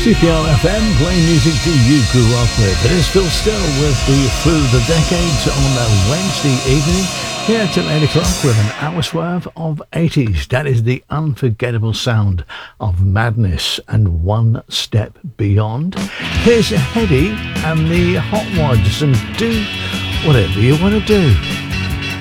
CPR FM, playing music that you grew up with. It is Phil Still with the Through the Decades on a Wednesday evening, here till 8 o'clock with an hour's worth of 80s. That is the unforgettable sound of Madness and One Step Beyond. Here's Hedy and the Hot Wads, and do whatever you want to do.